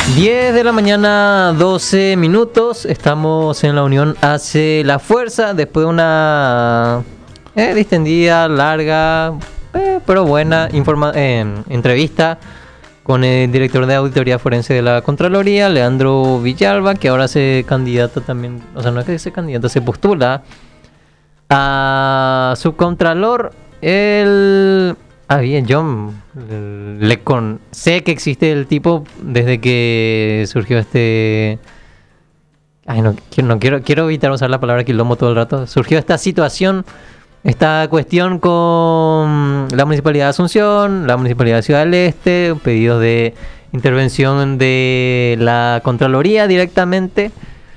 10 de la mañana, 12 minutos. Estamos en la Unión Hace la Fuerza. Después de una distendida, larga, pero buena entrevista con el director de Auditoría Forense de la Contraloría, Leandro Villalba, que ahora se candidata también, o sea, no es que se candidata, se postula a subcontralor. Bien, yo sé que existe el tipo desde que surgió este... quiero evitar usar la palabra quilombo todo el rato. Surgió esta situación, esta cuestión con la Municipalidad de Asunción, la Municipalidad de Ciudad del Este, pedidos de intervención de la Contraloría directamente.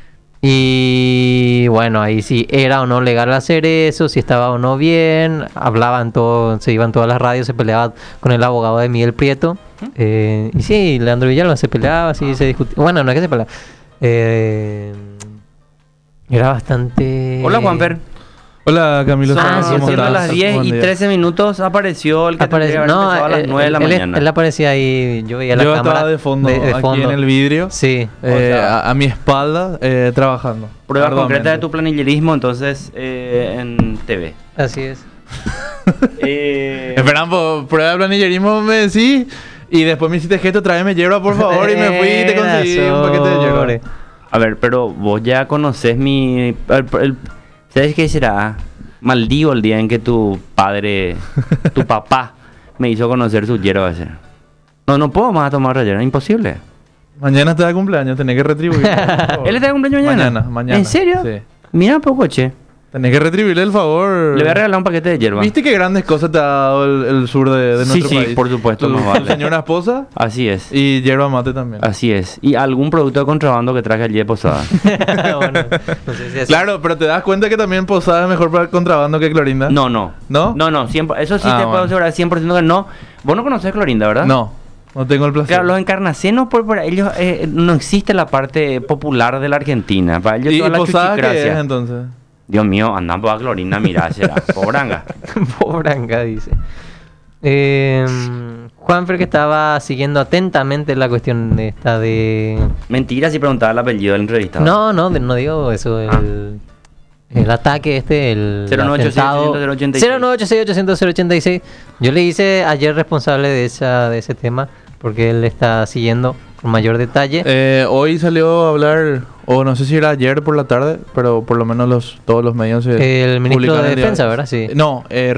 Y bueno, ahí sí era o no legal hacer eso, si estaba o no bien, hablaban todo, se iban todas las radios, se peleaba con el abogado de Miguel Prieto. Y sí, Leandro Villalba se peleaba, sí, se discutía. Bueno, no es que se peleaba. Era bastante... Hola, Juanfer. Hola, Camilo. Siendo a las 10 y 13 minutos apareció el que tendría que haber empezado a las 9 de la mañana. Él aparecía ahí, yo veía la cámara. Yo estaba de fondo, aquí en el vidrio. Sí. A mi espalda, trabajando. Prueba concreta de tu planillerismo, entonces, en TV. Así es. Esperan, prueba de planillerismo, me decís. Y después me hiciste gesto, tráeme hierba, por favor. Y me fui y te conseguí un paquete de hierba. A ver, pero vos ya conocés mi... ¿Sabes qué será? Maldigo el día en que tu padre, tu papá, me hizo conocer su hierba. No puedo más tomar hierba, imposible. Mañana está de cumpleaños, tenés que retribuir. ¿Él está de cumpleaños mañana? Mañana. ¿En serio? Sí. Mira, poco, che. Tenés que retribuirle el favor. Le voy a regalar un paquete de hierba. ¿Viste qué grandes cosas te ha dado el sur de nuestro país? Sí, por supuesto. Tu señora esposa. Así es. Y hierba mate también. Así es. Y algún producto de contrabando que traje ayer Posada. Bueno, no sé si es claro, pero te das cuenta que también Posada es mejor para el contrabando que Clorinda. No. ¿No? No, eso sí te puedo asegurar 100% que no. Vos no conocés Clorinda, ¿verdad? No tengo el placer. Claro, los encarnacenos, para ellos no existe la parte popular de la Argentina. Para ellos toda la Posada qué chuchicracia. es entonces? Dios mío, andan por Clorinda, mirá, será. Pobranga. Pobranga, dice. Juanfer, que estaba siguiendo atentamente la cuestión esta de... Mentira si preguntaba el apellido del entrevistado. No digo eso. El ataque el 0986-800-086. Yo le hice ayer responsable de ese tema, porque él está siguiendo con mayor detalle. Hoy salió a hablar, o no sé si era ayer por la tarde, pero por lo menos todos los medios el ministro de Defensa, ¿verdad? Sí. No,